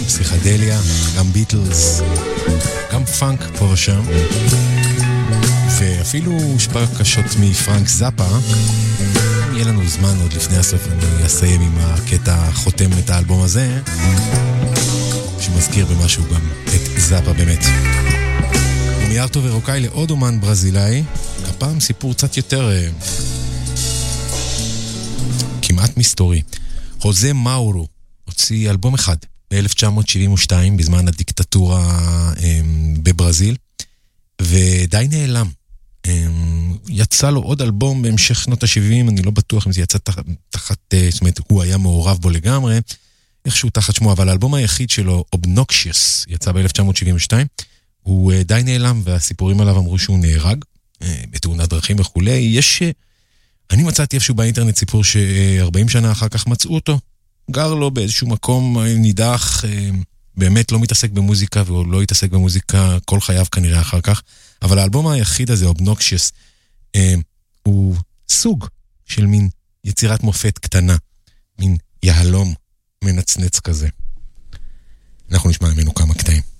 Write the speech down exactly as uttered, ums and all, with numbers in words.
פסיכדליה, גם ביטלס, גם פאנק פה ושם, ואפילו הושפע קשות מפרנק זאפה. אם יהיה לנו זמן עוד לפני הסוף, אני אסיים עם הקטע החותם את האלבום הזה, שמזכיר במשהו גם את זאפה באמת. ומיארטו ורוקאי לעוד אומן ברזילאי, הפעם סיפור קצת יותר כמעט מסתורי. חוזה מאורו הוציא אלבום אחד ב-אלף תשע מאות שבעים ושתיים בזמן הדיקטטורה בברזיל, ודי נעלם. יצא לו עוד אלבום בהמשך שנות ה-שבעים, אני לא בטוח אם זה יצא תחת, תחת זאת אומרת, הוא היה מעורב בו לגמרי, איכשהו תחת שמו, אבל האלבום היחיד שלו, Obnoxious, יצא ב-אלף תשע מאות שבעים ושתיים, הוא די נעלם, והסיפורים עליו אמרו שהוא נהרג, בתאונת דרכים וכולי. יש, אני מצאתי איפשהו באינטרנט סיפור ש-ארבעים שנה אחר כך מצאו אותו, גר לו באיזשהו מקום נידח, באמת לא מתעסק במוזיקה, והוא לא יתעסק במוזיקה כל חייו כנראה אחר כך, אבל האלבום היחיד הזה, Obnoxious, הוא סוג של מין יצירת מופת קטנה, מין יהלום מנצנץ כזה. אנחנו נשמע ממנו כמה קטעים.